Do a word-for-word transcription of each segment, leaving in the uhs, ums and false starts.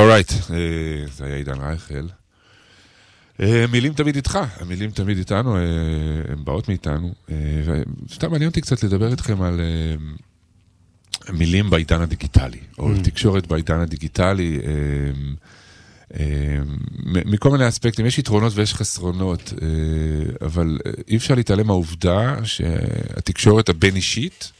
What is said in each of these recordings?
אורייט, זה היה עידן רייכל. מילים תמיד איתך, המילים תמיד איתנו, הן באות מאיתנו. סתם מעניין אותי קצת לדבר איתכם על מילים בעידן הדיגיטלי, או תקשורת בעידן הדיגיטלי, מכל מיני אספקטים. יש יתרונות ויש חסרונות, אבל אי אפשר להתעלם מהעובדה שהתקשורת הבין-אישית,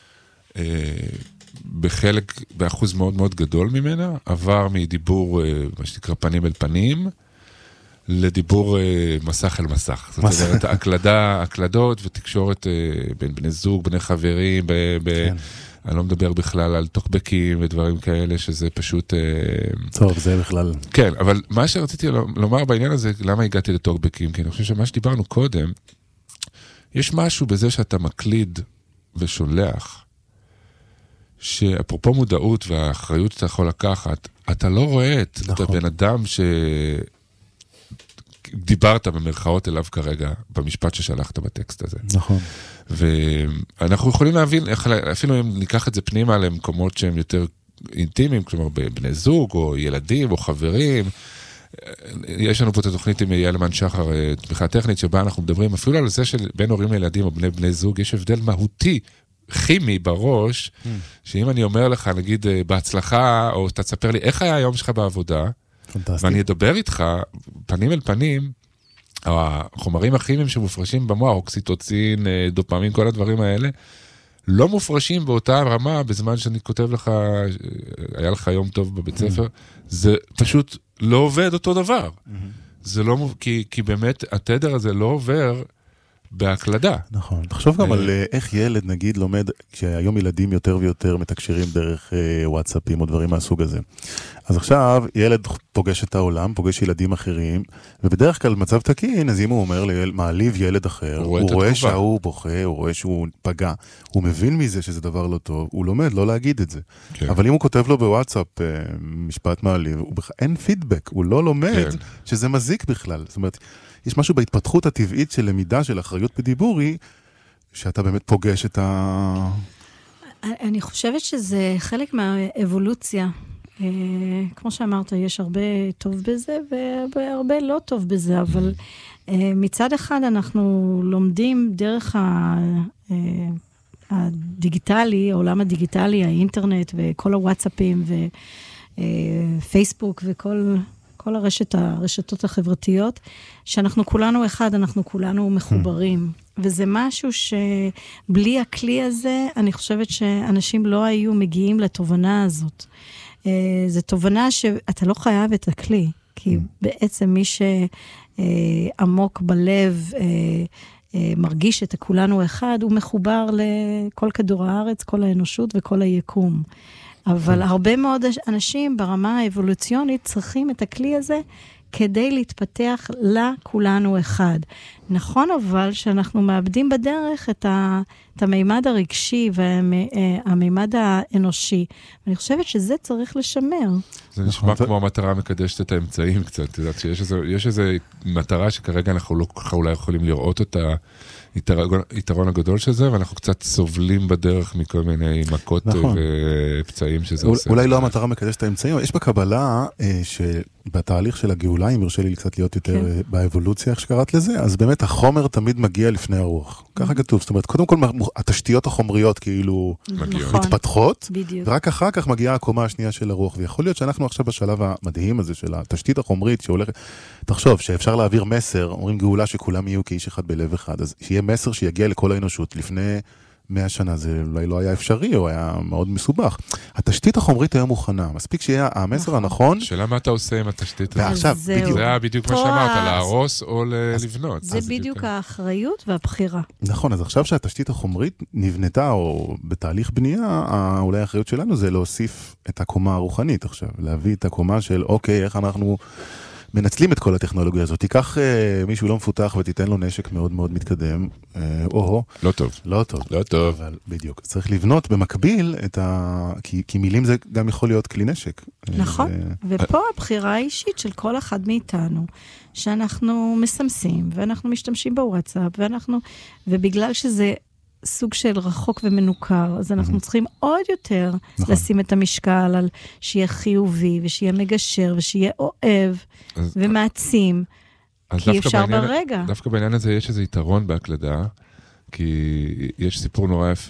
בחלק, באחוז מאוד מאוד גדול ממנה, עבר מדיבור, מה שנקרא פנים אל פנים, לדיבור מסך אל מסך. זאת אומרת, הקלדה, הקלדות ותקשורת בין בני זוג, בני חברים, ב, ב, כן. אני לא מדבר בכלל על טוקבקים ודברים כאלה, שזה פשוט... טוב, זה בכלל... כן, אבל מה שרציתי לומר בעניין הזה, למה הגעתי לטוקבקים? כי אני חושב שמה שדיברנו קודם, יש משהו בזה שאתה מקליד ושולח, שאפרופו מודעות והאחריות שאתה יכול לקחת, אתה לא רואה את נכון. הבן אדם שדיברת במרכאות אליו כרגע, במשפט ששלחת בטקסט הזה. נכון. ואנחנו יכולים להבין, אפילו אם ניקח את זה פנימה למקומות שהם יותר אינטימיים, כלומר בני זוג או ילדים או חברים, יש לנו פה את התוכנית עם יעלמן שחר, תמיכה טכנית, שבה אנחנו מדברים אפילו על זה שבין הורים לילדים או בני בני זוג, יש הבדל מהותי, כימי בראש, שאם אני אומר לך, נגיד, בהצלחה, או אתה תספר לי, איך היה היום שלך בעבודה, ואני אדבר איתך, פנים אל פנים, החומרים הכימיים שמופרשים במוח, אוקסיטוצין, דופמין, כל הדברים האלה, לא מופרשים באותה רמה, בזמן שאני כותב לך, היה לך יום טוב בבית ספר, זה פשוט לא עובד אותו דבר. זה לא, כי, כי באמת התדר הזה לא עובר, בהקלדה. נכון. תחשוב גם על איך ילד, נגיד, לומד, כשהיום ילדים יותר ויותר מתקשרים דרך וואטסאפים או דברים מהסוג הזה. אז עכשיו, ילד פוגש את העולם, פוגש ילדים אחרים, ובדרך כלל מצב תקין, אז אם הוא אומר, מעליב ילד אחר, הוא רואה שהוא בוכה, הוא רואה שהוא פגע, הוא מבין מזה שזה דבר לא טוב, הוא לומד לא להגיד את זה. אבל אם הוא כותב לו בוואטסאפ משפט מעליב, אין פידבק, הוא לא לומד שזה מזיק בכלל. זאת אומרת, יש משהו בהתפתחות הטבעית של למידה, של אחריות בדיבורי, שאתה באמת פוגש את ה... אני חושבת שזה חלק מהאבולוציה. כמו שאמרת, יש הרבה טוב בזה, והרבה לא טוב בזה, אבל מצד אחד אנחנו לומדים דרך הדיגיטלי, העולם הדיגיטלי, האינטרנט, וכל הוואטסאפים, ופייסבוק, וכל... כל הרשת, הרשתות החברתיות, שאנחנו כולנו אחד, אנחנו כולנו מחוברים. וזה משהו שבלי הכלי הזה, אני חושבת שאנשים לא היו מגיעים לתובנה הזאת. זו תובנה שאתה לא חייב את הכלי, כי בעצם מי שעמוק בלב מרגיש את כולנו אחד, הוא מחובר לכל כדור הארץ, כל האנושות וכל היקום. אבל הרבה מאוד אנשים ברמה האבולוציונית צריכים את הכלי הזה כדי להתפתח לכולנו אחד. נכון אבל שאנחנו מאבדים בדרך את, ה, את המימד הרגשי והמימד האנושי. אני חושבת שזה צריך לשמר. זה נשמע כמו המטרה מקדשת את האמצעים קצת. את יודעת שיש איזו, יש איזו מטרה שכרגע אנחנו לא אולי יכולים לראות אותה, יתרון הגדול של זה, ואנחנו קצת סובלים בדרך מכל מיני מכות ופצעים שזה עושה. אולי לא המטרה מקדשת את האמצעים, יש בקבלה שבתהליך של הגאולה, אם ירשה לי קצת להיות יותר באבולוציה, איך שקראת לזה, אז באמת החומר תמיד מגיע לפני הרוח. ככה כתוב, זאת אומרת, קודם כל התשתיות החומריות כאילו מתפתחות, ורק אחר כך מגיעה הקומה השנייה של הרוח, ויכול להיות שאנחנו עכשיו בשלב המדהים הזה של התשתית החומרית שהולכת, תחשוב שאפשר להעביר מסר, אומרים גאולה שכולם יהיו כאיש אחד בלב אחד, אז שיהיה מסר שיגיע לכל האנושות לפני מאה שנה, זה אולי לא היה אפשרי, או היה מאוד מסובך. התשתית החומרית היה מוכנה, מספיק שיהיה המסר הנכון. שאלה מה אתה עושה עם התשתית הזאת? ועכשיו, בדיוק. זה היה בדיוק מה שאמרת, להרוס או לבנות. זה בדיוק האחריות והבחירה. נכון, אז עכשיו שהתשתית החומרית נבנתה, או בתהליך בנייה, אולי האחריות שלנו זה להוסיף את הקומה הרוחנית עכשיו, להביא את הקומה של, אוקיי, איך אנחנו מנצלים את כל הטכנולוגיה הזאת. תיקח אה, מישהו לא מפותח ותיתן לו נשק מאוד מאוד מתקדם, אה, או-הו. לא טוב. לא טוב. לא טוב. אבל בדיוק. צריך לבנות במקביל את ה... כי, כי מילים זה גם יכול להיות כלי נשק. נכון. ו... ופה הבחירה האישית של כל אחד מאיתנו, שאנחנו מסמסים, ואנחנו משתמשים בוואטסאפ, ואנחנו... ובגלל שזה סוג של רחוק ומנוכר, אז אנחנו צריכים עוד יותר לשים את המשקל על שיהיה חיובי, ושיהיה מגשר, ושיהיה אוהב, ומעצים, כי אפשר ברגע. דווקא בעניין הזה יש איזה יתרון בהקלדה, כי יש סיפור נורא יפה,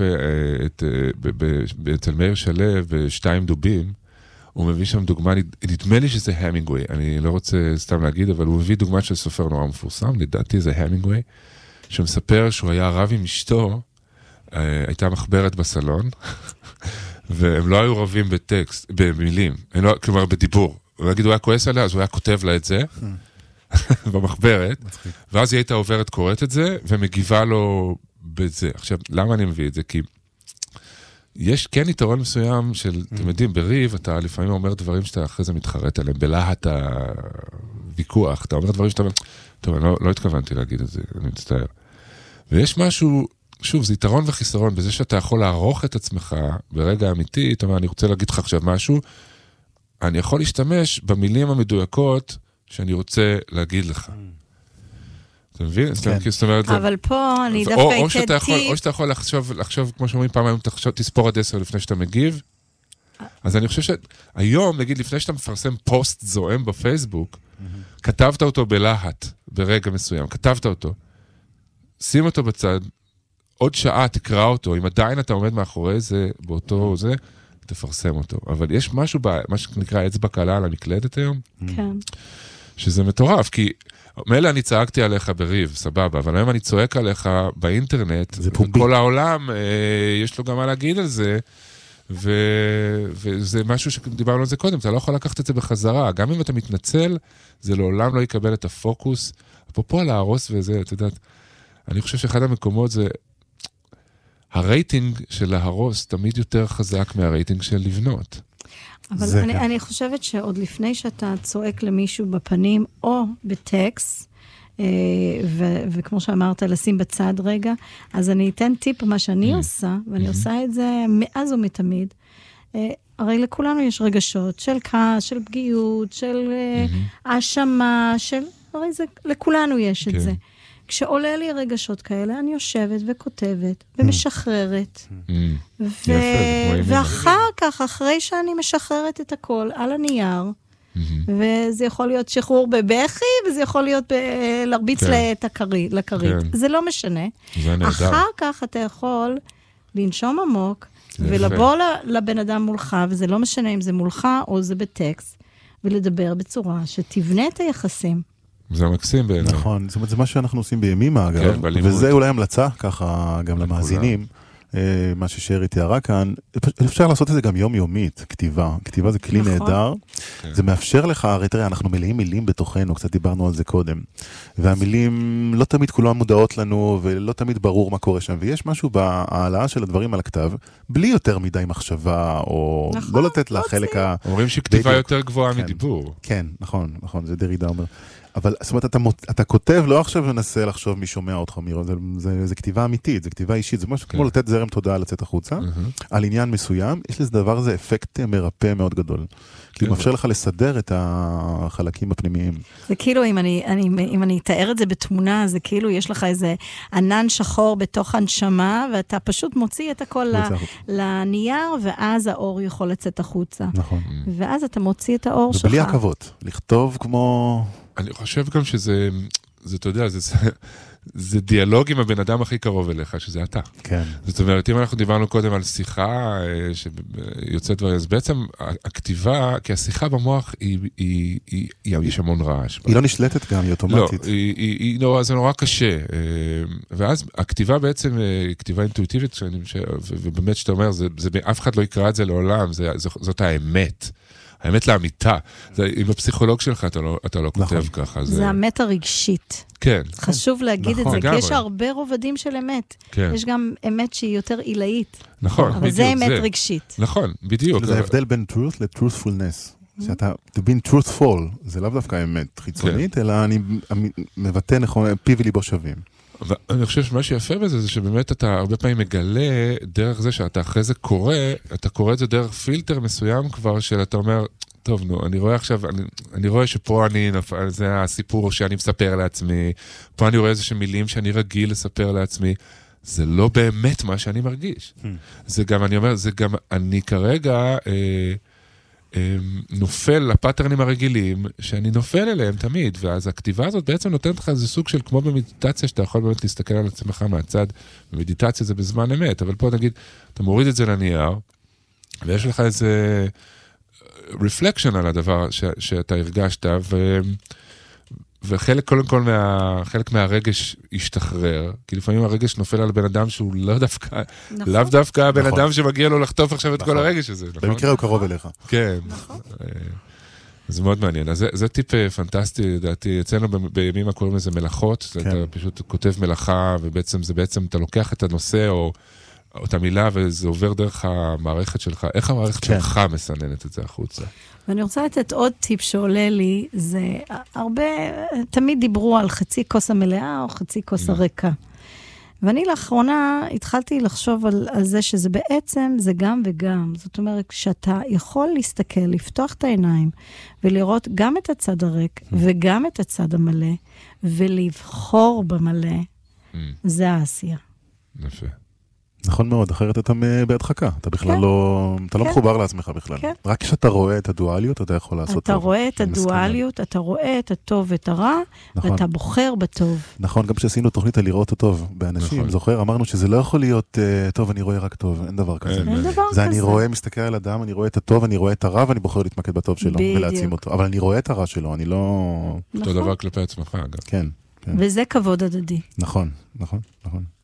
אצל מאיר שלו, בשתיים דובים, הוא מביא שם דוגמה, נדמה לי שזה המינגווי, אני לא רוצה סתם להגיד, אבל הוא מביא דוגמה של סופר נורא מפורסם, לדעתי זה המינגווי, שמספר שהוא היה רב עם אשתו, הייתה מחברת בסלון, והם לא היו רבים בטקסט, במילים, כלומר בדיבור. הוא יגיד, הוא היה כועס עליה, אז הוא היה כותב לה את זה, במחברת, ואז היא הייתה עוברת קוראת את זה, ומגיבה לו בזה. עכשיו, למה אני מביא את זה? כי יש כן יתרון מסוים של, אתם יודעים, בריב, אתה לפעמים אומר דברים שאתה אחרי זה מתחרט עליהם, בלהט הוויכוח, אתה אומר דברים שאתה אומר, טוב, אני לא, לא התכוונתי להגיד את זה, אני מצטער. ויש משהו, שוב, זה יתרון וחיסרון, בזה שאתה יכול לערוך את עצמך ברגע אמיתי, אתה אומר, אני רוצה להגיד לך עכשיו משהו, אני יכול להשתמש במילים המדויקות שאני רוצה להגיד לך. אתה מבין? אבל פה אני דווקא הייתי טיפ. או שאתה יכול לחשוב, כמו שאומרים פעם היום, תספור עד עשר לפני שאתה מגיב. אז אני חושב שהיום, נגיד, לפני שאתה מפרסם פוסט זועם בפייסבוק, כתבת אותו בלהט, ברגע מסוים, כתבת אותו, שים אותו בצד, עוד שעה תקרא אותו, אם עדיין אתה עומד מאחורי זה, באותו זה, תפרסם אותו. אבל יש משהו, מה שנקרא אצבע קלה על המקלדת היום, כן. שזה מטורף, כי מילא אני צעקתי עליך בריב, סבבה, אבל היום אני צועק עליך באינטרנט, וכל העולם, יש לו גם מה להגיד על זה, וזה משהו שדיברנו על זה קודם, אתה לא יכול לקחת את זה בחזרה, גם אם אתה מתנצל, זה לעולם לא יקבל את הפוקוס, אפרופו על להרוס וזה, אתה יודעת, אני חושב שאחד המקומות זה, הרייטינג של להרוס תמיד יותר חזק מהרייטינג של לבנות. אבל אני, אני חושבת שעוד לפני שאתה צועק למישהו בפנים, או בטקסט, ו- וכמו שאמרת, לשים בצד רגע, אז אני אתן טיפ מה שאני עושה, ואני עושה את זה מאז ומתמיד. הרי לכולנו יש רגשות של כעס, של פגיעות, של האשמה, של... הרי זה, לכולנו יש את זה. כשעולה לי רגשות כאלה, אני יושבת וכותבת ומשחררת. ואחר כך, אחרי שאני משחררת את הכל על הנייר, וזה יכול להיות שחרור בבכי, וזה יכול להיות להרביץ לכרית. זה לא משנה. אחר כך אתה יכול לנשום עמוק, ולבוא לבן אדם מולך, וזה לא משנה אם זה מולך או זה בטקסט, ולדבר בצורה שתבנה את היחסים. זה מקסים בעיניי. נכון, זאת אומרת, זה מה שאנחנו עושים בימימה, אגב, וזה אולי המלצה, ככה, גם למאזינים, מה ששרי תיארה כאן, אפשר לעשות את זה גם יומיומית, כתיבה. כתיבה זה כלי נהדר, זה מאפשר לך, הרי תראה, אנחנו מלאים מילים בתוכנו, קצת דיברנו על זה קודם, והמילים לא תמיד כולן מודעות לנו, ולא תמיד ברור מה קורה שם, ויש משהו בהעלאה של הדברים על הכתב, בלי יותר מדי מחשבה, או לא לתת לחלק ה... אומרים שכתיבה יותר גבוהה מדיבור. כן, נכון, נכון, זה דרידה אומר. אבל זאת אומרת, אתה, אתה כותב, לא עכשיו מנסה לחשוב מי שומע אותך, מירו, זה, זה, זה כתיבה אמיתית, זה כתיבה אישית, זה משהו כמו לתת זרם תודעה לצאת החוצה, על עניין מסוים, יש לזה דבר הזה אפקט מרפא מאוד גדול, כי הוא מאפשר לך לסדר את החלקים הפנימיים. זה כאילו, אם אני, אני, אם אני אתאר את זה בתמונה, זה כאילו, יש לך איזה ענן שחור בתוך הנשמה, ואתה פשוט מוציא את הכל לנייר, ואז האור יכול לצאת החוצה. נכון. ואז אתה מוציא את האור שלך. ובלי עכבות, לכתוב כמו... אני חושב גם שזה, זה, אתה יודע, זה, זה דיאלוג עם הבן אדם הכי קרוב אליך, שזה אתה. כן. זאת אומרת, אם אנחנו דיברנו קודם על שיחה שיוצאת דברים, אז בעצם הכתיבה, כי השיחה במוח, היא, היא, היא, היא, יש המון רעש. היא לא נשלטת גם, היא אוטומטית. לא, היא, היא, היא נורא, זה נורא קשה. ואז הכתיבה בעצם, כתיבה אינטואיטיבית, ובאמת שאתה אומר, זה, זה, אף אחד לא יקרא את זה לעולם, זה, זאת האמת. האמת לאמיתה. עם הפסיכולוג שלך אתה לא, אתה לא כותב ככה. זה האמת הרגשית. כן. חשוב להגיד את זה, כי יש הרבה רובדים של אמת. יש גם אמת שהיא יותר עילאית. נכון, אבל זה אמת רגשית. נכון, בדיוק. זה ההבדל בין truth ל-truthfulness. שאתה, to be truthful, זה לאו דווקא אמת חיצונית, אלא אני מבטא נכון, פי וליבו שווים. ואני חושב שמה שיפה בזה, זה שבאמת אתה הרבה פעמים מגלה דרך זה שאתה אחרי זה קורא, אתה קורא את זה דרך פילטר מסוים כבר, שאתה אומר, טוב, נו, אני רואה עכשיו, אני, אני רואה שפה אני, זה הסיפור שאני מספר לעצמי, פה אני רואה איזה שמילים שאני רגיל לספר לעצמי, זה לא באמת מה שאני מרגיש. זה גם, אני אומר, זה גם, אני כרגע אה, אה, נופל לפטרנים הרגילים, שאני נופל אליהם תמיד, ואז הכתיבה הזאת בעצם נותנת לך איזה סוג של, כמו במדיטציה, שאתה יכול באמת להסתכל על עצמך מהצד, במדיטציה זה בזמן אמת, אבל פה נגיד, אתה מוריד את זה לנייר, ויש לך איזה reflection על הדבר ש, שאתה הרגשת, ו... וחלק, קודם כל, מה, חלק מהרגש ישתחרר, כי לפעמים הרגש נופל על בן אדם שהוא לא דווקא, נכון. לאו דווקא הבן נכון. אדם שמגיע לו לחטוף עכשיו נכון. את כל הרגש הזה. נכון? במקרה הוא קרוב אליך. כן. נכון. זה מאוד מעניין. אז זה, זה טיפ פנטסטי, לדעתי, אצלנו ב, בימים הקוראים לזה מלאכות, כן. אתה פשוט כותב מלאכה, ובעצם זה בעצם, אתה לוקח את הנושא, או, או את המילה, וזה עובר דרך המערכת שלך. איך המערכת כן. שלך מסננת את זה החוצה? ואני רוצה לתת עוד טיפ שעולה לי, זה הרבה, תמיד דיברו על חצי כוס המלאה או חצי כוס הריקה. ואני לאחרונה התחלתי לחשוב על, על זה שזה בעצם, זה גם וגם. זאת אומרת, שאתה יכול להסתכל, לפתוח את העיניים, ולראות גם את הצד הריק, וגם את הצד המלא, ולבחור במלא, זה העשייה. יפה. נכון מאוד, אחרת אתה בהדחקה, אתה בכלל לא, אתה לא מחובר לעצמך בכלל. רק כשאתה רואה את הדואליות, אתה יכול לעשות טוב. אתה רואה את הדואליות, אתה רואה את הטוב ואת הרע, ואתה בוחר בטוב. נכון, גם כשעשינו תוכנית על לראות הטוב באנשים, זוכר, אמרנו שזה לא יכול להיות, טוב, אני רואה רק טוב, אין דבר כזה. אין דבר כזה. זה אני רואה, מסתכל על אדם, אני רואה את הטוב, אני רואה את הרע, ואני בוחר להתמקד בטוב שלו, ולהעצים אותו. אבל אני רואה את הרע שלו, אני לא... אותו דבר כלפי עצמך, אגב. כן. וזה כבוד הדדי. נכון, נכון, נכון.